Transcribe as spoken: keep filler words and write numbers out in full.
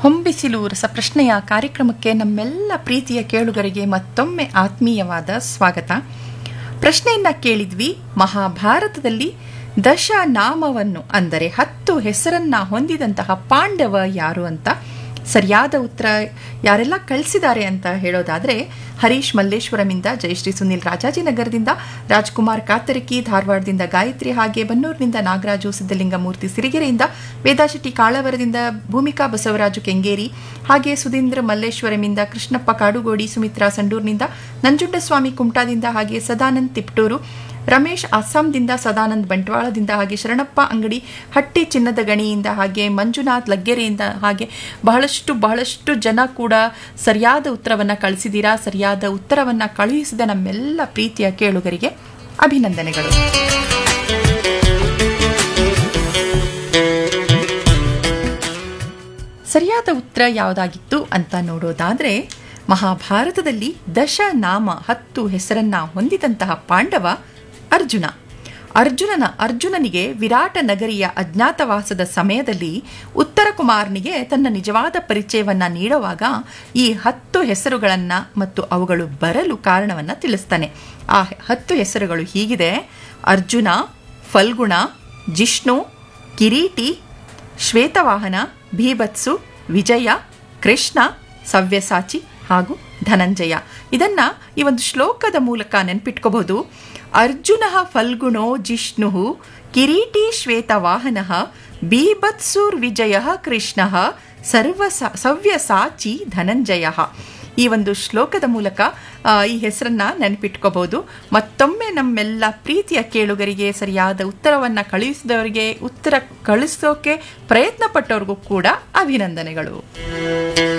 ಹೊಂಬಿಸಿಲು ರಸಪ್ರಶ್ನೆಯ ಕಾರ್ಯಕ್ರಮಕ್ಕೆ ನಮ್ಮೆಲ್ಲ ಪ್ರೀತಿಯ ಕೇಳುಗರಿಗೆ ಮತ್ತೊಮ್ಮೆ ಆತ್ಮೀಯವಾದ ಸ್ವಾಗತ. ಪ್ರಶ್ನೆಯನ್ನ ಕೇಳಿದ್ವಿ, ಮಹಾಭಾರತದಲ್ಲಿ ದಶ ನಾಮವನ್ನು ಅಂದರೆ ಹತ್ತು ಹೆಸರನ್ನ ಹೊಂದಿದಂತಹ ಪಾಂಡವ ಯಾರು ಅಂತ. ಸರಿಯಾದ ಉತ್ತರ ಯಾರೆಲ್ಲ ಕಳಿಸಿದ್ದಾರೆ ಅಂತ ಹೇಳೋದಾದ್ರೆ, ಹರೀಶ್ ಮಲ್ಲೇಶ್ವರಮಿಂದ, ಜಯಶ್ರೀ ಸುನಿಲ್ ರಾಜಾಜಿನಗರದಿಂದ, ರಾಜ್ಕುಮಾರ್ ಕಾತರಕಿ ಧಾರವಾಡದಿಂದ, ಗಾಯತ್ರಿ ಹಾಗೆ ಬನ್ನೂರಿನಿಂದ, ನಾಗರಾಜು ಸಿದ್ದಲಿಂಗಮೂರ್ತಿ ಸಿರಿಗೆರೆಯಿಂದ, ವೇದಾಶೆಟ್ಟಿ ಕಾಳವರದಿಂದ, ಭೂಮಿಕಾ ಬಸವರಾಜು ಕೆಂಗೇರಿ, ಹಾಗೆ ಸುಧೀಂದ್ರ ಮಲ್ಲೇಶ್ವರಮಿಂದ, ಕೃಷ್ಣಪ್ಪ ಕಾಡುಗೋಡಿ, ಸುಮಿತ್ರಾ ಸಂಡೂರ್ನಿಂದ, ನಂಜುಂಡಸ್ವಾಮಿ ಕುಮಟಾದಿಂದ, ಹಾಗೆ ಸದಾನಂದ್ ತಿಪ್ಟೂರು, ರಮೇಶ್ ಅಸ್ಸಾಂದಿಂದ, ಸದಾನಂದ್ ಬಂಟ್ವಾಳದಿಂದ, ಹಾಗೆ ಶರಣಪ್ಪ ಅಂಗಡಿ ಹಟ್ಟಿ ಚಿನ್ನದ ಗಣಿಯಿಂದ, ಹಾಗೆ ಮಂಜುನಾಥ್ ಲಗ್ಗೆರೆಯಿಂದ, ಹಾಗೆ ಬಹಳಷ್ಟು ಬಹಳಷ್ಟು ಜನ ಕೂಡ ಸರಿಯಾದ ಉತ್ತರವನ್ನು ಕಳಿಸಿದ್ದೀರಾ. ಸರಿಯಾದ ಉತ್ತರವನ್ನು ಕಳುಹಿಸಿದ ನಮ್ಮೆಲ್ಲ ಪ್ರೀತಿಯ ಕೇಳುಗರಿಗೆ ಅಭಿನಂದನೆಗಳು. ಸರಿಯಾದ ಉತ್ತರ ಯಾವುದಾಗಿತ್ತು ಅಂತ ನೋಡೋದಾದ್ರೆ, ಮಹಾಭಾರತದಲ್ಲಿ ದಶ ನಾಮ ಹತ್ತು ಹೆಸರನ್ನ ಹೊಂದಿದಂತಹ ಪಾಂಡವ ಅರ್ಜುನ. ಅರ್ಜುನನ ಅರ್ಜುನನಿಗೆ ವಿರಾಟ ನಗರಿಯ ಅಜ್ಞಾತವಾಸದ ಸಮಯದಲ್ಲಿ ಉತ್ತರ ಕುಮಾರನಿಗೆ ತನ್ನ ನಿಜವಾದ ಪರಿಚಯವನ್ನ ನೀಡುವಾಗ ಈ ಹತ್ತು ಹೆಸರುಗಳನ್ನ ಮತ್ತು ಅವುಗಳು ಬರಲು ಕಾರಣವನ್ನ ತಿಳಿಸ್ತಾನೆ. ಆ ಹತ್ತು ಹೆಸರುಗಳು ಹೀಗಿದೆ: ಅರ್ಜುನ, ಫಲ್ಗುಣ, ಜಿಷ್ಣು, ಕಿರೀಟಿ, ಶ್ವೇತವಾಹನ, ಭೀಭತ್ಸು, ವಿಜಯ, ಕೃಷ್ಣ, ಸವ್ಯಸಾಚಿ ಹಾಗೂ ಧನಂಜಯ. ಇದನ್ನ ಈ ಒಂದು ಶ್ಲೋಕದ ಮೂಲಕ ನೆನ್ಪಿಟ್ಕೋಬಹುದು. ಅರ್ಜುನ ಫಲ್ಗುಣೋ ಜಿಷ್ಣು, ಕಿರೀಟಿ ಶ್ವೇತವಾಹನ, ಬೀಭತ್ಸುರ್ವಿಜಯ ಕೃಷ್ಣ, ಸರ್ವ ಸವ್ಯಸಾಚಿ ಧನಂಜಯ. ಈ ಒಂದು ಶ್ಲೋಕದ ಮೂಲಕ ಈ ಹೆಸರನ್ನ ನೆನಪಿಟ್ಕೋಬಹುದು. ಮತ್ತೊಮ್ಮೆ ನಮ್ಮೆಲ್ಲ ಪ್ರೀತಿಯ ಕೇಳುಗರಿಗೆ, ಸರಿಯಾದ ಉತ್ತರವನ್ನು ಕಳುಹಿಸಿದವರಿಗೆ, ಉತ್ತರ ಕಳಿಸೋಕೆ ಪ್ರಯತ್ನ ಪಟ್ಟವ್ರಿಗೂ ಕೂಡ ಅಭಿನಂದನೆಗಳು.